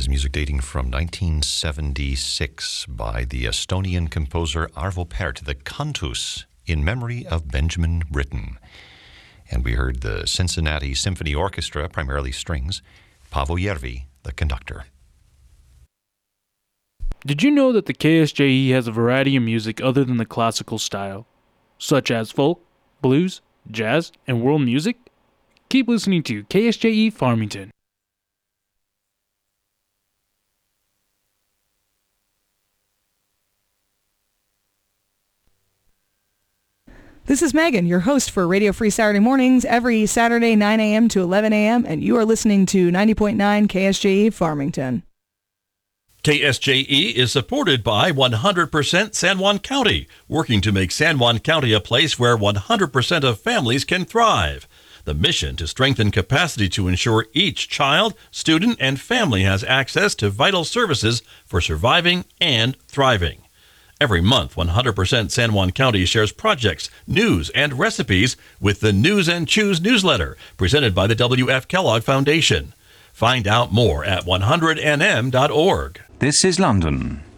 is music dating from 1976 by the Estonian composer Arvo Pärt, the Cantus, in memory of Benjamin Britten. And we heard the Cincinnati Symphony Orchestra, primarily strings, Paavo Järvi, the conductor. Did you know that the KSJE has a variety of music other than the classical style, such as folk, blues, jazz, and world music? Keep listening to KSJE Farmington. This is Megan, your host for Radio Free Saturday Mornings, every Saturday 9 a.m. to 11 a.m., and you are listening to 90.9 KSJE Farmington. KSJE is supported by 100% San Juan County, working to make San Juan County a place where 100% of families can thrive. The mission to strengthen capacity to ensure each child, student, and family has access to vital services for surviving and thriving. Every month, 100% San Juan County shares projects, news, and recipes with the News and Choose newsletter presented by the W.F. Kellogg Foundation. Find out more at 100nm.org. This is London.